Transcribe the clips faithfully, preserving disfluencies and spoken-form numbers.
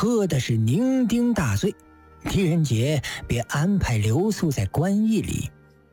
喝的是酩酊大醉，狄仁杰便安排留宿在官驿里。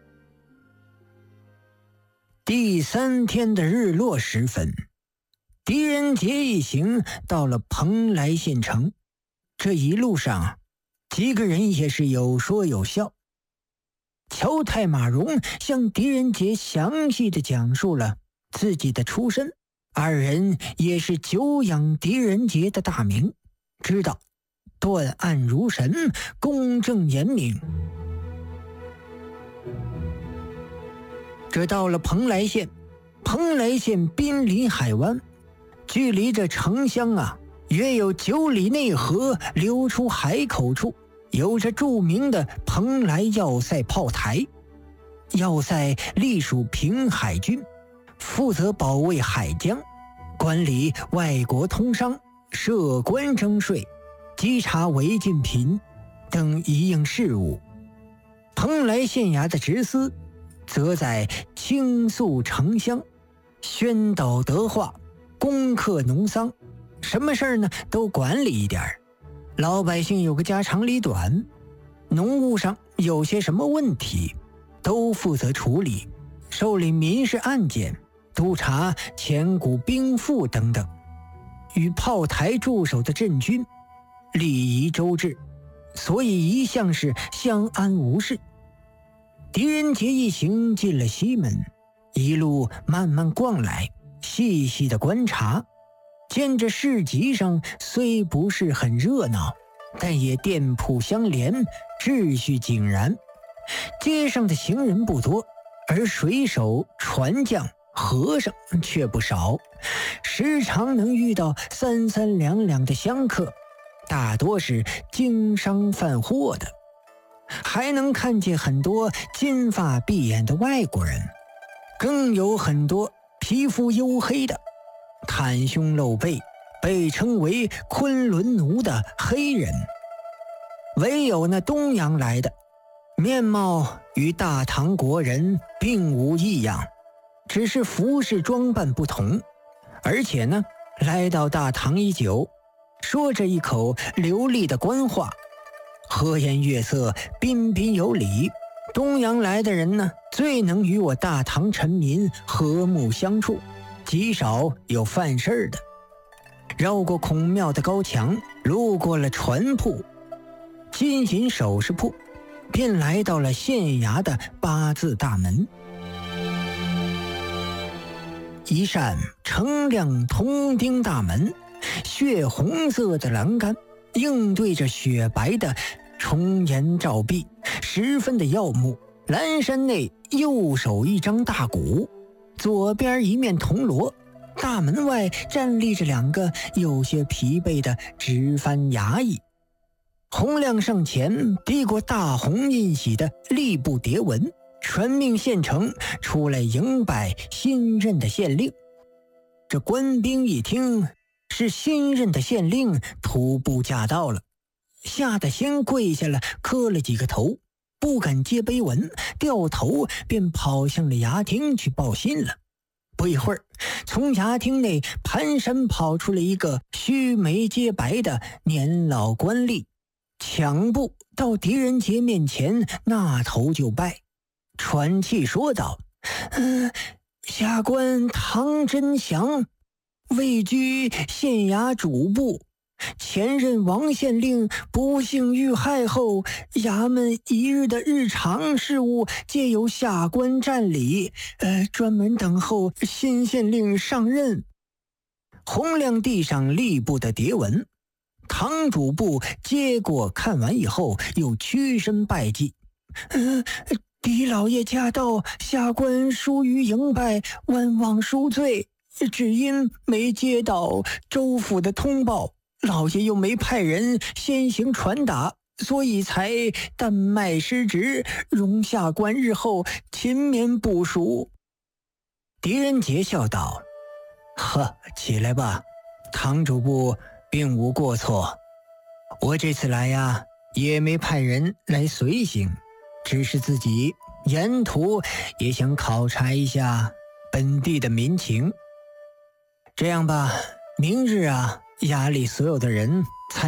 第三天的日落时分，狄仁杰一行到了蓬莱县城。这一路上，几个人也是有说有笑。乔太马荣向狄仁杰详细的讲述了自己的出身，二人也是久仰狄仁杰的大名，知道断案如神，公正严明。这到了蓬莱县，蓬莱县濒临海湾，距离这城乡啊约有九里内河流出海口处，有着著名的蓬莱要塞炮台。要塞隶属平海军，负责保卫海疆，管理外国通商、设关征税、稽查违禁品等一应事务。蓬莱县衙的职司则在倾诉城乡，宣导德化，攻克农桑，什么事儿呢都管理一点儿。老百姓有个家长里短，农务上有些什么问题都负责处理，受理民事案件，督查前股兵赋等等。与炮台驻守的镇军礼仪周至，所以一向是相安无事。狄仁杰一行进了西门，一路慢慢逛来，细细的观察，见着市集上虽不是很热闹，但也店铺相连，秩序井然。街上的行人不多，而水手、船匠、和尚却不少，时常能遇到三三两两的香客，大多是经商贩货的，还能看见很多金发碧眼的外国人，更有很多皮肤黝黑的、袒胸露背，被称为昆仑奴的黑人。唯有那东洋来的，面貌与大唐国人并无异样，只是服饰装扮不同。而且呢，来到大唐已久，说着一口流利的官话，和颜悦色，彬彬有礼。东洋来的人呢，最能与我大唐臣民和睦相处，极少有犯事的。绕过孔庙的高墙，路过了船铺、金银首饰铺，便来到了县衙的八字大门。一扇澄亮铜钉大门，血红色的栏杆映对着雪白的重檐照壁，十分的耀目。栏山内右手一张大鼓，左边一面铜锣，大门外站立着两个有些疲惫的值班衙役。洪亮上前递过大红印玺的吏部牒文，传命县城出来迎拜新任的县令。这官兵一听是新任的县令徒步驾到了，吓得先跪下了，磕了几个头，不敢接碑文，掉头便跑向了衙厅去报信了。不一会儿，从衙厅内蹒跚跑出了一个须眉皆白的年老官吏，抢步到狄仁杰面前，纳头就拜，喘气说道：嗯，下官唐真祥，位居县衙主簿，前任王县令不幸遇害后，衙门一日的日常事务皆由下官占理，呃，专门等候新县令上任。洪亮地上吏部的牒文，唐主簿接过看完以后，又屈身拜祭。呃狄老爷驾到，下官疏于迎拜，万望恕罪。只因没接到州府的通报，老爷又没派人先行传达，所以才担麦失职，容下官日后勤勉部署。狄仁杰笑道：呵，起来吧，唐主簿并无过错。我这次来呀，也没派人来随行，只是自己沿途也想考察一下本地的民情。这样吧，明日啊，衙里所有的人